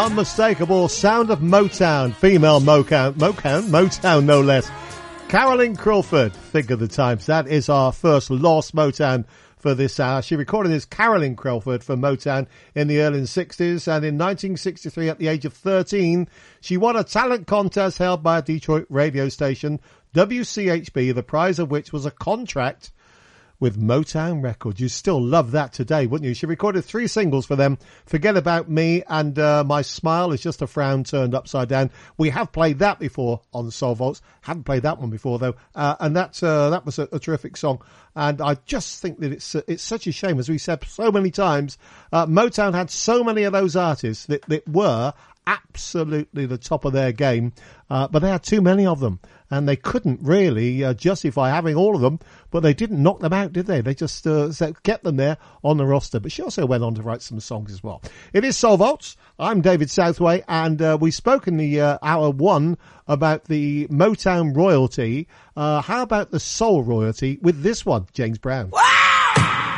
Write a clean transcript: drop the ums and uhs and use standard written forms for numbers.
unmistakable sound of Motown, female Motown no less. Carolyn Crawford, think of the times. That is our first lost Motown for this hour. She recorded as Carolyn Crawford for Motown in the early 60s, and in 1963, at the age of 13, she won a talent contest held by a Detroit radio station, WCHB, the prize of which was a contract with Motown Records. You still love that today, wouldn't you? She recorded 3 singles for them, Forget About Me and My Smile is Just a Frown Turned Upside Down. We have played that before on Soul Vaults. Haven't played that one before, though. And that was a terrific song. And I just think that it's such a shame, as we said so many times, Motown had so many of those artists that were absolutely the top of their game, but they had too many of them, and they couldn't really justify having all of them, but they didn't knock them out, did they? They just kept them there on the roster. But she also went on to write some songs as well. It is Soul Vaults. I'm David Southway, and we spoke in the hour 1 about the Motown royalty. How about the soul royalty with this one, James Brown? What?